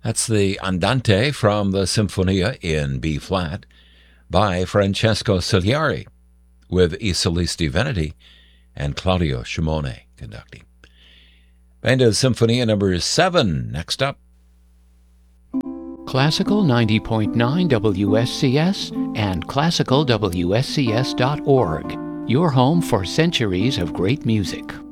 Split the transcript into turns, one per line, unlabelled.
That's the Andante from the Sinfonia in B-flat by Francesco Cigliari, with Isoliste Veneti and Claudio Shimone conducting. Banda Sinfonia number 7, next up.
Classical 90.9 WSCS and classicalwscs.org, your home for centuries of great music.